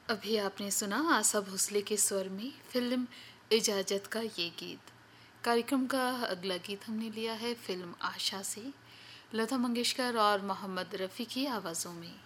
अभी आपने सुना आशा भोसले के स्वर में फिल्म इजाज़त का ये गीत। कार्यक्रम का अगला गीत हमने लिया है फिल्म आशा से, लता मंगेशकर और मोहम्मद रफ़ी की आवाज़ों में।